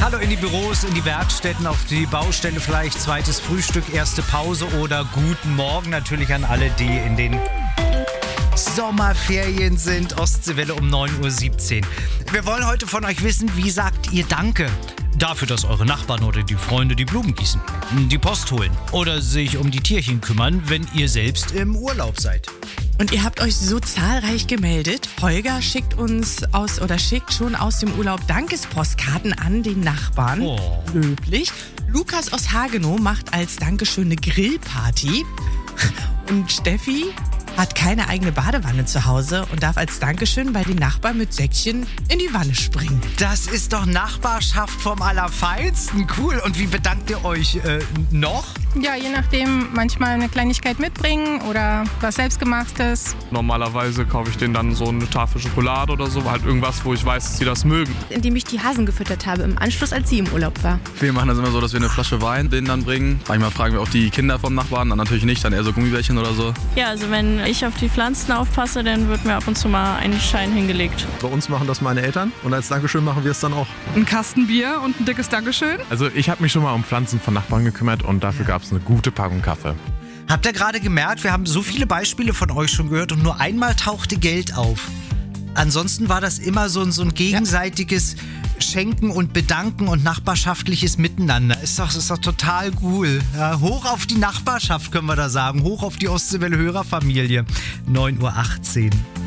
Hallo in die Büros, in die Werkstätten, auf die Baustelle vielleicht, zweites Frühstück, erste Pause oder guten Morgen natürlich an alle, die in den Sommerferien sind. Ostseewelle um 9.17 Uhr. Wir wollen heute von euch wissen, wie sagt ihr Danke? Dafür, dass eure Nachbarn oder die Freunde die Blumen gießen, die Post holen oder sich um die Tierchen kümmern, wenn ihr selbst im Urlaub seid. Und ihr habt euch so zahlreich gemeldet. Holger schickt schon aus dem Urlaub Dankespostkarten an den Nachbarn. Oh. Löblich. Lukas aus Hagenow macht als Dankeschön eine Grillparty. Und Steffi hat keine eigene Badewanne zu Hause und darf als Dankeschön bei den Nachbarn mit Säckchen in die Wanne springen. Das ist doch Nachbarschaft vom Allerfeinsten. Cool. Und wie bedankt ihr euch noch? Ja, je nachdem, manchmal eine Kleinigkeit mitbringen oder was Selbstgemachtes. Normalerweise kaufe ich denen dann so eine Tafel Schokolade oder so, halt irgendwas, wo ich weiß, dass sie das mögen. Indem ich die Hasen gefüttert habe, im Anschluss, als sie im Urlaub war. Wir machen das immer so, dass wir eine Flasche Wein denen dann bringen. Manchmal fragen wir auch die Kinder vom Nachbarn, dann natürlich nicht, dann eher so Gummibärchen oder so. Ja, also wenn ich auf die Pflanzen aufpasse, dann wird mir ab und zu mal ein Schein hingelegt. Bei uns machen das meine Eltern und als Dankeschön machen wir es dann auch. Ein Kasten Bier und ein dickes Dankeschön. Also ich habe mich schon mal um Pflanzen von Nachbarn gekümmert und dafür gab es eine gute Packung Kaffee. Habt ihr gerade gemerkt, wir haben so viele Beispiele von euch schon gehört und nur einmal tauchte Geld auf. Ansonsten war das immer so ein gegenseitiges Schenken und Bedanken und nachbarschaftliches Miteinander. Ist doch total cool. Ja, hoch auf die Nachbarschaft, können wir da sagen. Hoch auf die Ostseewelle-Hörerfamilie. 9.18 Uhr.